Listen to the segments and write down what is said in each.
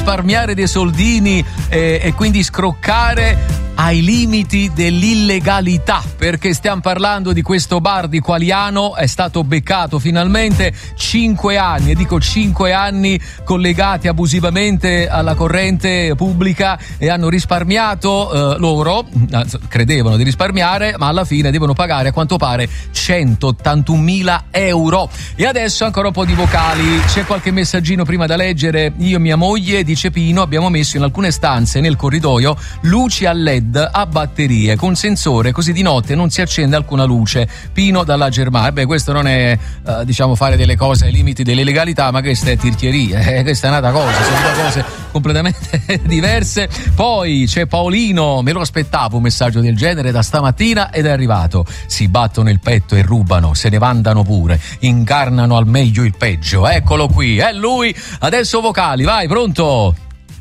risparmiare dei soldini e quindi scroccare ai limiti dell'illegalità, perché stiamo parlando di questo bar di Qualiano. È stato beccato finalmente 5 anni, e dico 5 anni, collegati abusivamente alla corrente pubblica, e hanno risparmiato loro, credevano di risparmiare, ma alla fine devono pagare a quanto pare 181.000 euro. E adesso ancora un po' di vocali. C'è qualche messaggino prima da leggere. Io e mia moglie, dice Pino, abbiamo messo in alcune stanze nel corridoio luci a LED a batterie con sensore, così di notte non si accende alcuna luce. Pino dalla Germania. Beh, questo non è diciamo fare delle cose ai limiti dell'illegalità, ma questa è tirchieria, questa è un'altra cosa, sono due cose completamente diverse. Poi c'è Paolino, me lo aspettavo un messaggio del genere da stamattina ed è arrivato. Si battono il petto e rubano, se ne vandano pure, incarnano al meglio il peggio. Eccolo qui, è lui. Adesso vocali, vai, pronto?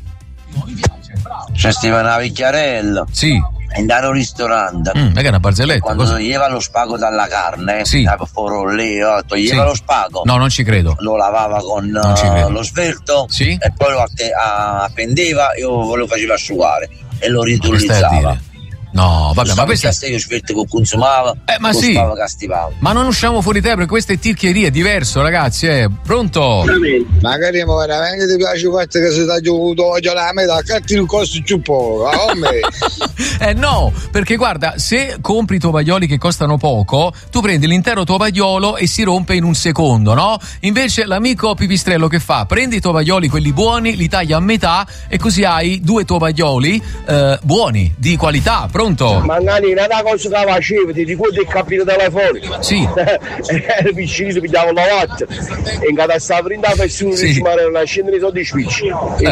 C'è Stefano Vecchiarello. Sì. È andato al ristorante. È che è una barzelletta. Quando toglieva lo spago dalla carne, sì, toglieva lo spago. No, non ci credo. Lo lavava con lo svelto, sì, e poi lo appendeva e lo faceva asciugare e lo riutilizzava. No, vabbè, ma questa io svelto che consumava, ma sì, castivava. ma non usciamo fuori te, perché questa è tirchieria, è diverso, ragazzi, pronto? Magari veramente ti piace il fatto che si sta giusto la metà, catti il costo più poco, no, perché guarda, se compri tovaglioli che costano poco, tu prendi l'intero tovagliolo e si rompe in un secondo, no? Invece l'amico Pipistrello che fa? Prende i tovaglioli, quelli buoni, li taglia a metà e così hai 2 tovaglioli buoni, di qualità. Pronto? Magari una cosa che facevi, ti ricordi il capito telefonico? Sì. Era vicino, si pigliava la latte e in casa stava prendendo e si riusciva a scendere i soldi spicci.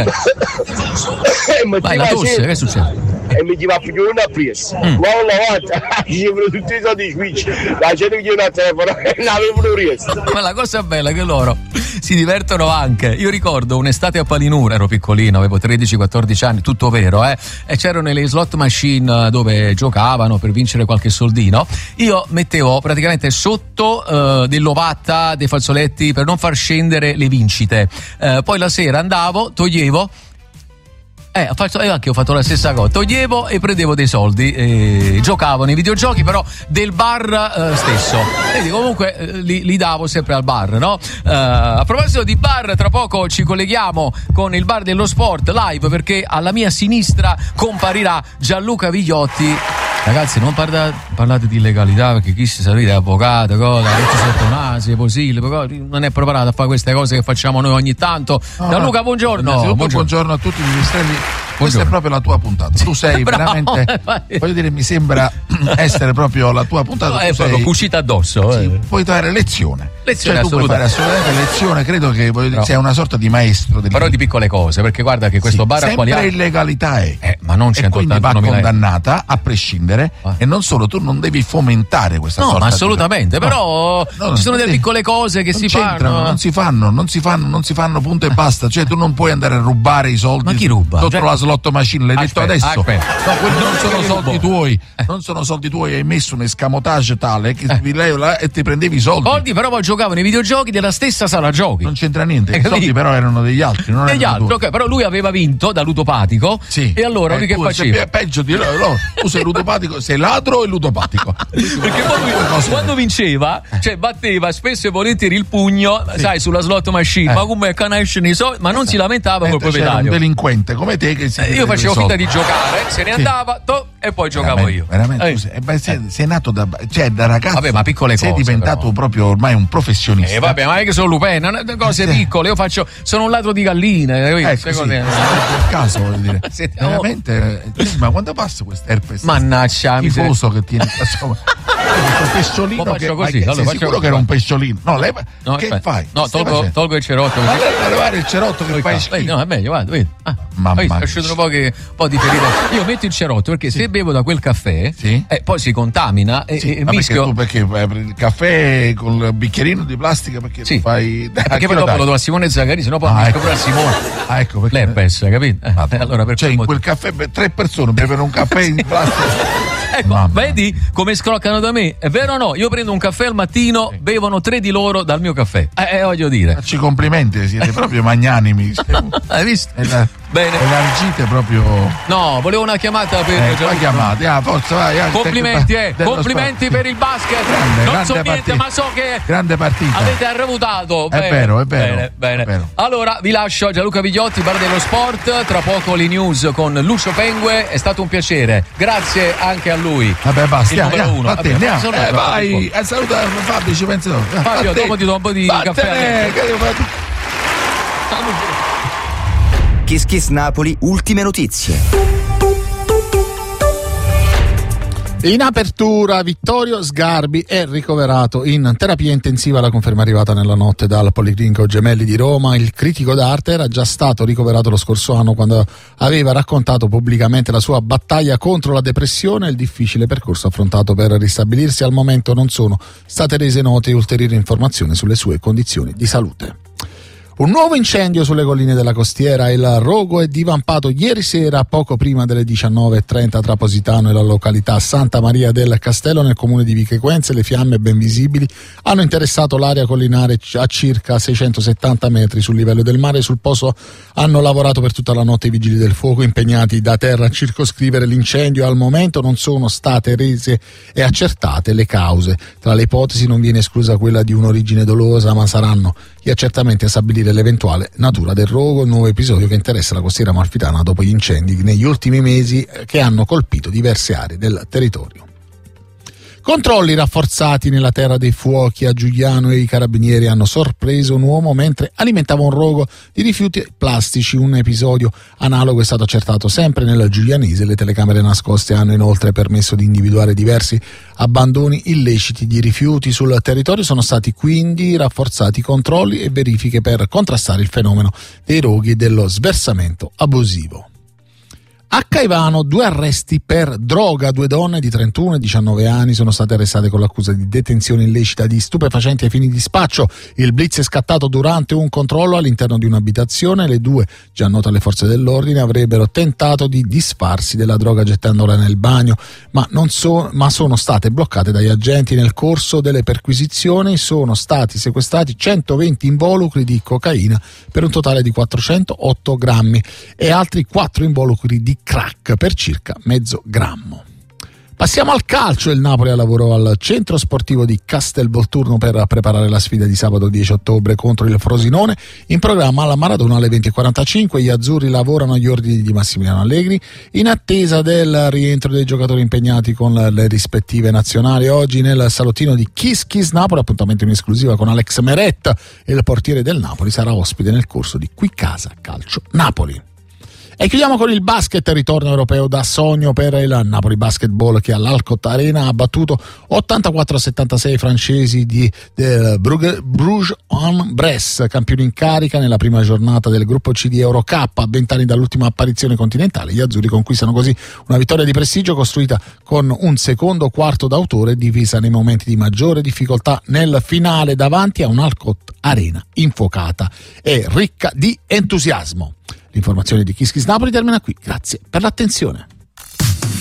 Vai, la tosse, che succede? E mi diceva più una presa. Ma ho lavato, dicevano tutti i soldi spicci. La gente che a telefono e non avevano riesco. Ma la cosa bella è che loro si divertono anche. Io ricordo un'estate a Palinura, ero piccolino, avevo 13-14 anni, tutto vero, e c'erano le slot machine dove giocavano per vincere qualche soldino. Io mettevo praticamente sotto dell'ovatta, dei fazzoletti per non far scendere le vincite. Poi la sera andavo, toglievo. Anche io ho fatto la stessa cosa, toglievo e prendevo dei soldi e giocavo nei videogiochi, però del bar stesso. Quindi comunque li davo sempre al bar, no? A proposito di bar, tra poco ci colleghiamo con il bar dello sport live, perché alla mia sinistra comparirà Gianluca Vigliotti. Ragazzi, non parlate di illegalità, perché chi si sa dire avvocato, cosa, sotto nasi, possibile, non è preparato a fare queste cose che facciamo noi ogni tanto. Gianluca, buongiorno. Buongiorno a tutti i ministeri. Questa è proprio la tua puntata. Tu sei veramente, voglio dire, mi sembra essere proprio la tua puntata. È proprio cucita addosso. Sì, puoi dare lezione. Lezione, tu puoi fare assolutamente lezione. Credo che sei una sorta di maestro. Però di piccole cose, perché guarda che questo bar a Qualiano sempre illegalità è. Ma non 181.000 e quindi va condannata a prescindere. E non solo, tu non devi fomentare questa sorta. No, ma assolutamente. Però ci sono delle piccole cose che si fanno. Non si fanno, punto e basta. Cioè, tu non puoi andare a rubare i soldi. Ma chi ruba? Sotto la slot machine, l'hai detto adesso. No, quelli non sono soldi tuoi. Non sono soldi tuoi, hai messo un escamotage tale che e ti prendevi i soldi. Però poi giocavo nei videogiochi della stessa sala giochi. Non c'entra niente, i soldi però erano degli altri, non degli altri, ok, però lui aveva vinto da ludopatico. Sì. E allora lui che faceva? Peggio di loro, tu sei ludopatico, sei ladro e ludopatico. Perché quando vinceva, cioè batteva spesso e volentieri il pugno, sai, sulla slot machine, ma come canasceno i soldi, ma non si lamentava col proprietario. C'era un delinquente come te che io facevo finta di giocare, se ne andava e poi giocavo io. Veramente, sei nato da ragazzo. Vabbè, ma piccole cose. Sei diventato però proprio ormai un professionista. Vabbè, ma è che sono Lupin, cose piccole. Io sono un ladro di galline. Per caso, voglio dire. Veramente, ma quando passa questo herpes? Mannaggia, tifoso che tiene. Un pesciolino che così, sei sicuro che era un pesciolino? No, che fai? No, tolgo il cerotto. Ma levare il cerotto che fai schifo. No, è meglio, guarda, vedi. È uscito un po' di ferita. Io metto il cerotto perché se bevo da quel caffè, poi si contamina e mischio. Perché il caffè con il bicchierino di plastica perché fai. Perché poi dopo lo do a Simone Zaccarini, sennò poi mi pure a Simone. Ecco perché. L'herpes, capito? Allora, in quel caffè 3 persone bevono un caffè in plastica. Ecco, vedi come scroccano da me? È vero o no? Io prendo un caffè al mattino, bevono 3 di loro dal mio caffè. Voglio dire. Facci complimenti, siete proprio magnanimi. Hai visto? Bene. Elargite proprio. No, volevo una chiamata per chiamata, forza, vai. Complimenti per il basket. Non so niente, ma so che grande partita. Avete arrebutato. È vero. Bene. Allora vi lascio a Gianluca Vigliotti, Bar dello Sport. Tra poco le news con Lucio Pengue. È stato un piacere. Grazie anche a lui. Vabbè, basta. Il numero uno. Vai, saluta Fabio, ci pensi dopo. Fabio, dopo ti do un po' di caffè. Kiss Kiss Napoli, ultime notizie. In apertura, Vittorio Sgarbi è ricoverato in terapia intensiva, la conferma arrivata nella notte dal Policlinico Gemelli di Roma. Il critico d'arte era già stato ricoverato lo scorso anno quando aveva raccontato pubblicamente la sua battaglia contro la depressione e il difficile percorso affrontato per ristabilirsi. Al momento non sono state rese note ulteriori informazioni sulle sue condizioni di salute. Un nuovo incendio sulle colline della costiera. Il rogo è divampato ieri sera poco prima delle 19:30 tra Positano e la località Santa Maria del Castello nel comune di Vico Equense. Le fiamme ben visibili hanno interessato l'area collinare a circa 670 metri sul livello del mare. Sul posto hanno lavorato per tutta la notte i vigili del fuoco impegnati da terra a circoscrivere l'incendio. Al momento non sono state rese e accertate le cause. Tra le ipotesi non viene esclusa quella di un'origine dolosa, ma saranno gli accertamenti a stabilire l'eventuale natura del rogo, un nuovo episodio che interessa la costiera amalfitana dopo gli incendi negli ultimi mesi che hanno colpito diverse aree del territorio. Controlli rafforzati nella Terra dei Fuochi a Giugliano e i carabinieri hanno sorpreso un uomo mentre alimentava un rogo di rifiuti plastici. Un episodio analogo è stato accertato sempre nel Giuglianese. Le telecamere nascoste hanno inoltre permesso di individuare diversi abbandoni illeciti di rifiuti sul territorio. Sono stati quindi rafforzati controlli e verifiche per contrastare il fenomeno dei roghi e dello sversamento abusivo. A Caivano 2 arresti per droga. 2 donne di 31 e 19 anni sono state arrestate con l'accusa di detenzione illecita di stupefacenti ai fini di spaccio. Il blitz è scattato durante un controllo all'interno di un'abitazione. Le 2, già note alle forze dell'ordine, avrebbero tentato di disfarsi della droga gettandola nel bagno, ma sono state bloccate dagli agenti. Nel corso delle perquisizioni sono stati sequestrati 120 involucri di cocaina per un totale di 408 grammi e altri 4 involucri di crack per circa mezzo grammo. Passiamo al calcio. Il Napoli lavorò al centro sportivo di Castelvolturno per preparare la sfida di sabato 10 ottobre contro il Frosinone, in programma alla Maradona alle 20:45. Gli azzurri lavorano agli ordini di Massimiliano Allegri in attesa del rientro dei giocatori impegnati con le rispettive nazionali. Oggi nel salottino di Kiss Kiss Napoli, appuntamento in esclusiva con Alex Meret, il portiere del Napoli sarà ospite nel corso di Qui Casa Calcio Napoli. E chiudiamo con il basket. Ritorno europeo da sogno per il Napoli Basketball, che all'Alcott Arena ha battuto 84-76 i francesi del Bruges en Bresse, campioni in carica nella prima giornata del gruppo C di Eurocup. A 20 anni dall'ultima apparizione continentale, gli azzurri conquistano così una vittoria di prestigio costruita con un secondo quarto d'autore divisa nei momenti di maggiore difficoltà nel finale davanti a un Alcott Arena infuocata e ricca di entusiasmo. L'informazione di Kiss Kiss Napoli termina qui. Grazie per l'attenzione.